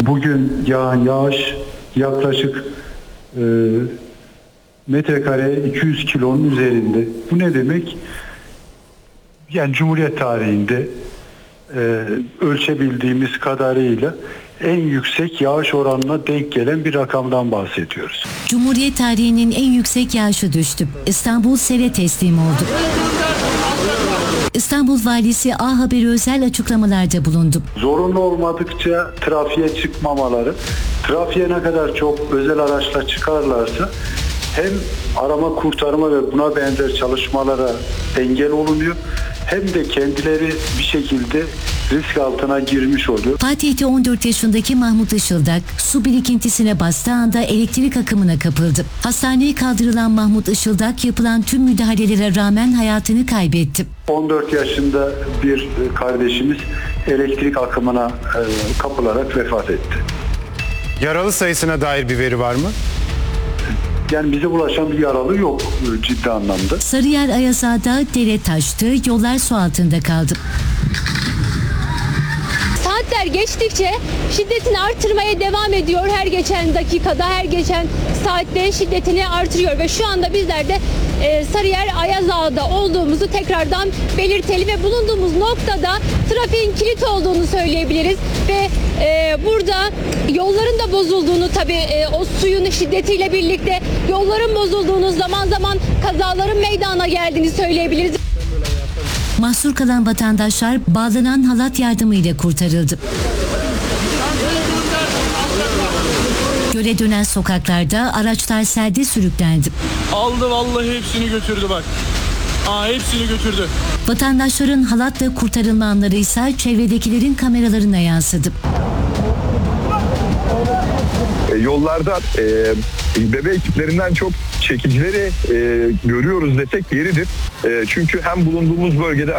bugün yağan yağış yaklaşık metrekare 200 kilonun üzerinde. Bu ne demek? Yani Cumhuriyet tarihinde ölçebildiğimiz kadarıyla en yüksek yağış oranına denk gelen bir rakamdan bahsediyoruz. Cumhuriyet tarihinin en yüksek yağışı düştü. İstanbul sele teslim oldu. İstanbul Valisi A Haber'e özel açıklamalarda bulundu. Zorunlu olmadıkça trafiğe çıkmamaları, trafiğe ne kadar çok özel araçla çıkarlarsa hem arama kurtarma ve buna benzer çalışmalara engel olunuyor, hem de kendileri bir şekilde risk altına girmiş oluyor. Fatih'te 14 yaşındaki Mahmut Işıldak su birikintisine bastığı anda elektrik akımına kapıldı. Hastaneye kaldırılan Mahmut Işıldak yapılan tüm müdahalelere rağmen hayatını kaybetti. 14 yaşında bir kardeşimiz elektrik akımına kapılarak vefat etti. Yaralı sayısına dair bir veri var mı? Yani bize ulaşan bir yaralı yok ciddi anlamda. Sarıyer Ayazağa'da dere taştı, yollar su altında kaldı. Saatler geçtikçe şiddetini artırmaya devam ediyor. Her geçen dakikada, her geçen saatte şiddetini artırıyor ve şu anda bizler de Sarıyer Ayazağa'da olduğumuzu tekrardan belirtelim ve bulunduğumuz noktada trafiğin kilit olduğunu söyleyebiliriz ve burada yolların da bozulduğunu, tabii o suyun şiddetiyle birlikte yolların bozulduğunu, zaman zaman kazaların meydana geldiğini söyleyebiliriz. Mahsur kalan vatandaşlar bağlanan halat yardımıyla kurtarıldı. Göle dönen sokaklarda araçlar selde sürüklendi. Aldı vallahi, hepsini götürdü bak. Hepsini götürdü. Vatandaşların halatla kurtarılma anları ise çevredekilerin kameralarına yansıdı. Yollarda bebe ekiplerinden çok çekicileri görüyoruz desek yeridir. Çünkü hem bulunduğumuz bölgede